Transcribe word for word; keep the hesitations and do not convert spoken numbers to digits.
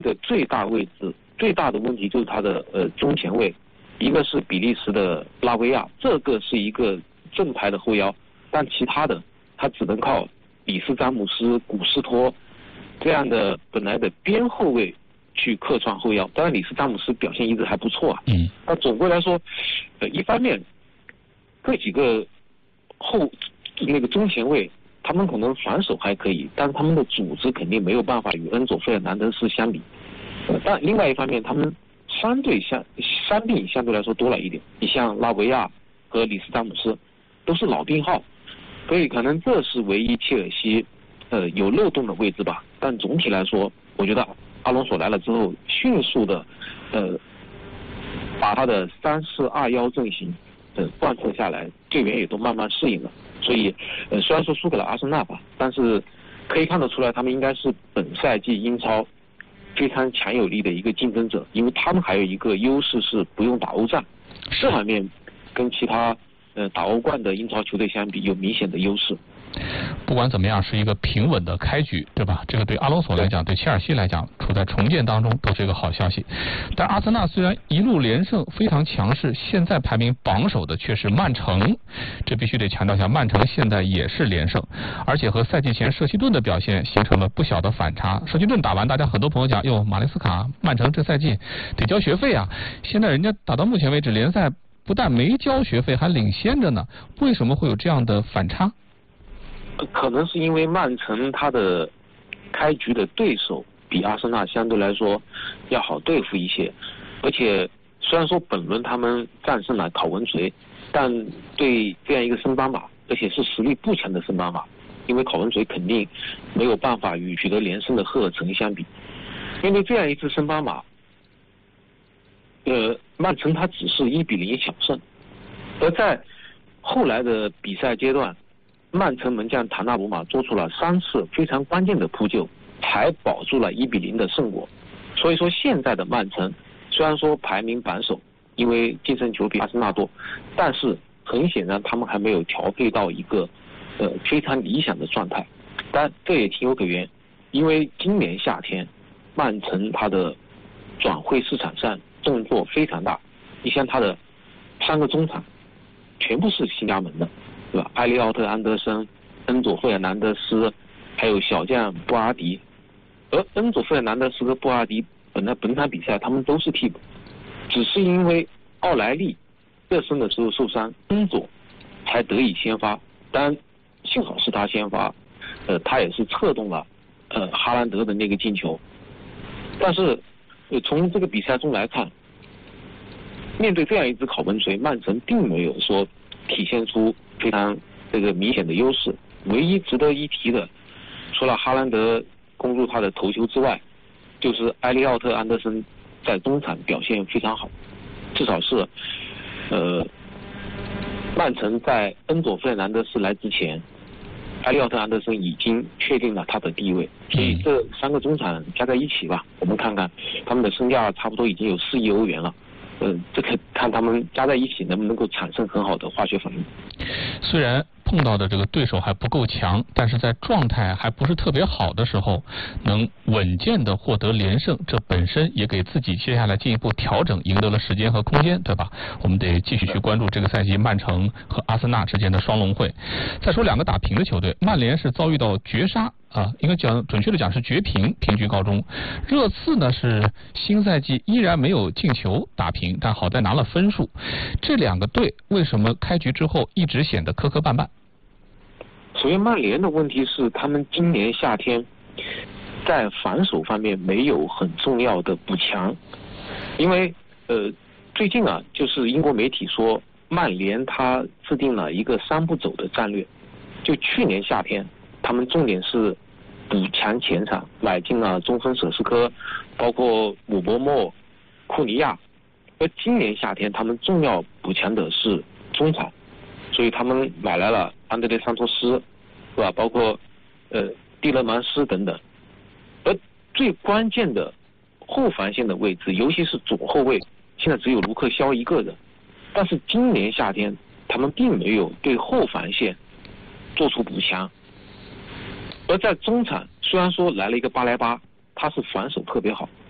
的最大位置最大的问题就是他的呃中前卫，一个是比利时的拉维亚，这个是一个正牌的后腰，但其他的他只能靠里斯詹姆斯、古斯托这样的本来的边后卫去客串后腰。当然里斯詹姆斯表现一直还不错啊。 嗯。 那总归来说，呃，一方面这几个后那个中前卫，他们可能防守还可以，但是他们的组织肯定没有办法与恩佐费尔南德斯相比。呃，但另外一方面，他们相对相伤病相对来说多了一点。你像拉维亚和里斯詹姆斯都是老病号，所以可能这是唯一切尔西呃有漏洞的位置吧。但总体来说，我觉得阿隆索来了之后，迅速的呃把他的三四二幺阵型呃贯彻下来，队员也都慢慢适应了。所以呃虽然说输给了阿森纳吧，但是可以看得出来，他们应该是本赛季英超非常强有力的一个竞争者，因为他们还有一个优势是不用打欧战，这方面跟其他呃打欧冠的英超球队相比有明显的优势。 不管怎么样，是一个平稳的开局，对吧？这个对阿隆索来讲，对切尔西来讲，处在重建当中都是一个好消息。但阿森纳虽然一路连胜，非常强势，现在排名榜首的却是曼城。这必须得强调一下，曼城现在也是连胜，而且和赛季前舍希顿的表现形成了不小的反差。舍希顿打完，大家很多朋友讲，哟，马雷斯卡，曼城这赛季得交学费啊！现在人家打到目前为止，联赛不但没交学费，还领先着呢。为什么会有这样的反差？ 可能是因为曼城他的开局的对手比阿森纳相对来说要好对付一些，而且虽然说本轮他们战胜了考文垂，但对这样一个升班马，而且是实力不强的升班马，因为考文垂肯定没有办法与取得连胜的赫尔城相比。面对这样一支升班马，呃，曼城他只是一比零小胜，而在后来的比赛阶段，曼城门将塔纳鲁马做出了三次非常关键的扑救，才保住了一比零的胜果。所以说现在的曼城虽然说排名榜首，因为净胜球比阿森纳多，但是很显然他们还没有调配到一个呃非常理想的状态。但这也情有可原，因为今年夏天曼城它的转会市场上动作非常大，你像他的三个中场全部是新加盟的，对吧？埃利奥特、安德森、恩佐费尔南德斯，还有小将布阿迪。而恩佐费尔南德斯和布阿迪本来本场比赛他们都是替补，只是因为奥莱利热身的时候受伤，恩佐才得以先发。当然，幸好是他先发，呃，他也是策动了呃哈兰德的那个进球。但是，呃，从这个比赛中来看，面对这样一支考文垂，曼城并没有说体现出非常这个明显的优势。唯一值得一提的，除了哈兰德攻入他的头球之外，就是埃利奥特、安德森在中场表现非常好，至少是呃曼城在恩佐费尔南德斯来之前，埃利奥特、安德森已经确定了他的地位。所以这三个中场加在一起吧，我们看看他们的身价差不多已经有四亿欧元了。呃，这个看他们加在一起能不能够产生很好的化学反应。 虽然碰到的这个对手还不够强，但是在状态还不是特别好的时候，能稳健的获得连胜，这本身也给自己接下来进一步调整赢得了时间和空间，对吧？我们得继续去关注这个赛季曼城和阿森纳之间的双龙会。再说两个打平的球队，曼联是遭遇到绝杀啊，应该讲准确的讲是绝平，平局告终。热刺呢是新赛季依然没有进球打平，但好在拿了分数。这两个队为什么开局之后一直显得磕磕绊绊？ 首先，曼联的问题是他们今年夏天在防守方面没有很重要的补强，因为呃最近啊，就是英国媒体说曼联他制定了一个三步走的战略，就去年夏天他们重点是补强前场，买进了中锋舍斯科，包括姆伯莫、库尼亚，而今年夏天他们重要补强的是中场，所以他们买来了安德烈桑托斯，是吧？包括呃蒂勒曼斯等等。而最关键的后防线的位置，尤其是左后卫，现在只有卢克肖一个人。但是今年夏天他们并没有对后防线做出补强。而在中场，虽然说来了一个巴莱巴，他是防守特别好，